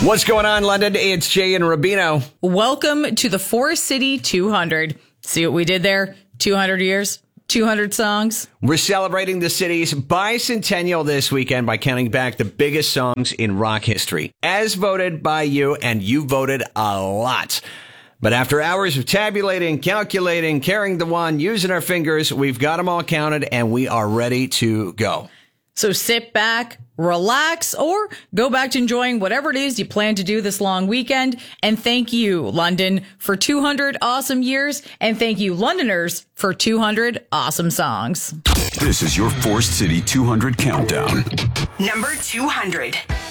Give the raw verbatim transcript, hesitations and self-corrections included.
What's going on, London? It's Jay and Rubino. Welcome to the Forest City two hundred. See what we did there? two hundred years, two hundred songs. We're celebrating the city's bicentennial this weekend by counting back the biggest songs in rock history, as voted by you, and you voted a lot. But after hours of tabulating, calculating, carrying the wand, using our fingers, we've got them all counted, and we are ready to go. So sit back, relax, or go back to enjoying whatever it is you plan to do this long weekend. And thank you, London, for two hundred awesome years. And thank you, Londoners, for two hundred awesome songs. This is your Forest City two hundred countdown. Number two hundred.